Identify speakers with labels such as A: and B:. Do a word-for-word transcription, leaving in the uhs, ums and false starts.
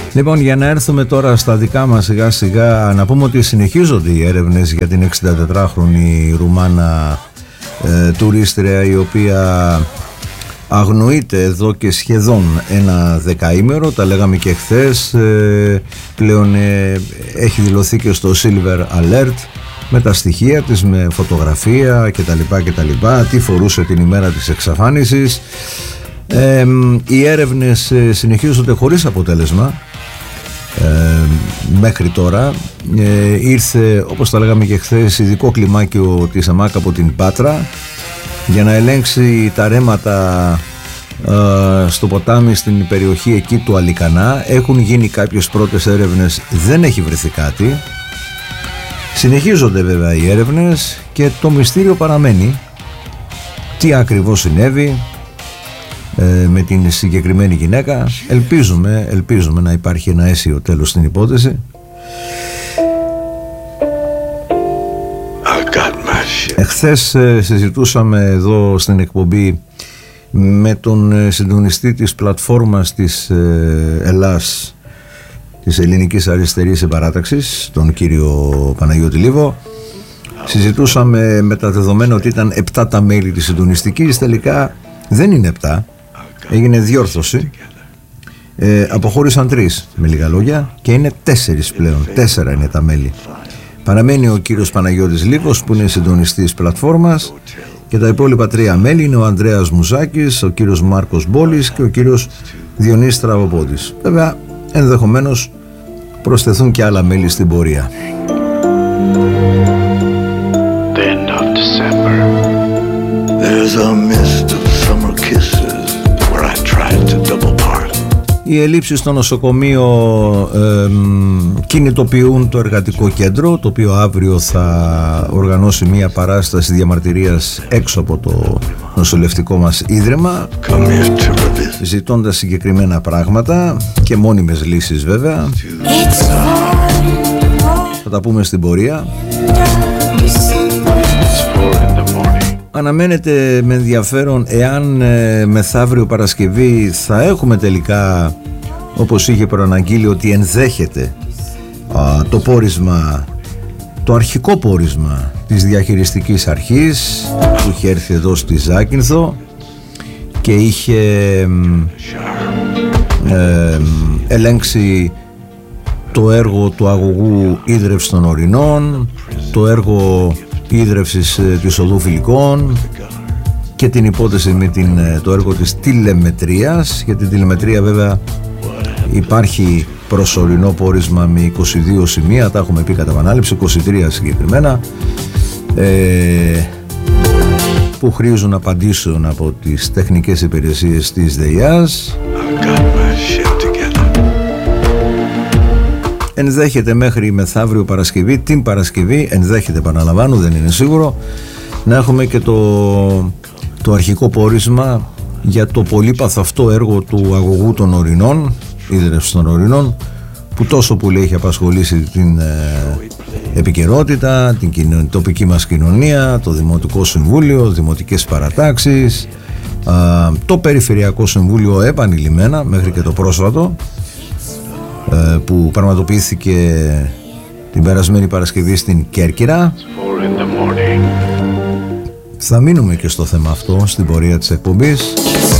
A: Λοιπόν, για να έρθουμε τώρα στα δικά μας σιγά σιγά, να πούμε ότι συνεχίζονται οι έρευνες για την εξηντατετράχρονη Ρουμάνα ε, τουρίστρια, η οποία αγνοείται εδώ και σχεδόν ένα δεκαήμερο. Τα λέγαμε και χθες. ε, πλέον ε, έχει δηλωθεί και στο Silver Alert με τα στοιχεία της, με φωτογραφία κτλ, κτλ, τι φορούσε την ημέρα της εξαφάνισης. ε, οι έρευνες συνεχίζονται χωρίς αποτέλεσμα. Ε, μέχρι τώρα ε, ήρθε, όπως τα λέγαμε και χθες, ειδικό κλιμάκιο της ΕΜΑΚ από την Πάτρα για να ελέγξει τα ρέματα ε, στο ποτάμι στην περιοχή εκεί του Αλικανά. Έχουν γίνει κάποιες πρώτες έρευνες, δεν έχει βρεθεί κάτι. Συνεχίζονται βέβαια οι έρευνες και το μυστήριο παραμένει. Τι ακριβώς συνέβη ε, με την συγκεκριμένη γυναίκα. Ελπίζουμε, ελπίζουμε να υπάρχει ένα αίσιο τέλος στην υπόθεση. Εχθές ε, συζητούσαμε εδώ στην εκπομπή με τον ε, συντονιστή της πλατφόρμας της ε, Ελλάς, της Ελληνικής Αριστερής Συμπαράταξης, τον κύριο Παναγιώτη Λίβο. Συζητούσαμε με τα δεδομένα ότι ήταν επτά τα μέλη της συντονιστικής. Τελικά δεν είναι επτά, έγινε διόρθωση. ε, Αποχώρησαν τρεις, με λίγα λόγια, και είναι τέσσερις πλέον. Τέσσερα είναι τα μέλη. Παραμένει ο κύριος Παναγιώτης Λίβος, που είναι συντονιστής πλατφόρμας, και τα υπόλοιπα τρία μέλη είναι ο Ανδρέας Μουζάκης, ο κύριος Μάρκος Μπόλης και ο κύριος Διονύσης Τραβοπότης. Βέβαια ενδεχομένως προσθεθούν και άλλα μέλη στην πορεία. Οι ελλείψεις στο νοσοκομείο ε, κινητοποιούν το εργατικό κέντρο, το οποίο αύριο θα οργανώσει μια παράσταση διαμαρτυρίας έξω από το νοσηλευτικό μας ίδρυμα, ζητώντας συγκεκριμένα πράγματα και μόνιμες λύσεις βέβαια. Θα τα πούμε στην πορεία. Αναμένεται με ενδιαφέρον εάν ε, μεθαύριο Παρασκευή θα έχουμε τελικά, όπως είχε προαναγγείλει, ότι ενδέχεται α, το πόρισμα, το αρχικό πόρισμα της διαχειριστικής αρχής, που είχε έρθει εδώ στη Ζάκυνθο και είχε ε, ελέγξει το έργο του αγωγού ίδρυυσης των Ορεινών, το έργο ίδρυυσης της οδού Φιλικών και την υπόθεση με την, το έργο της τηλεμετρίας. Για την τηλεμετρία βέβαια υπάρχει προσωρινό πόρισμα με είκοσι δύο σημεία, τα έχουμε πει κατά επανάληψη, είκοσι τρία συγκεκριμένα, ε, που χρήζουν απαντήσεων από τις τεχνικές υπηρεσίες της ΔΕΙΑΣ. Ενδέχεται μέχρι μεθαύριο Παρασκευή, την Παρασκευή, ενδέχεται, επαναλαμβάνω, δεν είναι σίγουρο, να έχουμε και το, το αρχικό πόρισμα για το πολύπαθο αυτό έργο του αγωγού των Ορεινών, ίδρυυσης των Ορεινών, που τόσο πολύ έχει απασχολήσει την ε, επικαιρότητα, την κοινο, τοπική μας κοινωνία, το Δημοτικό Συμβούλιο, δημοτικές παρατάξεις, α, το Περιφερειακό Συμβούλιο επανειλημμένα μέχρι και το πρόσφατο, που πραγματοποιήθηκε την περασμένη Παρασκευή στην Κέρκυρα. Θα μείνουμε και στο θέμα αυτό στην πορεία της εκπομπής.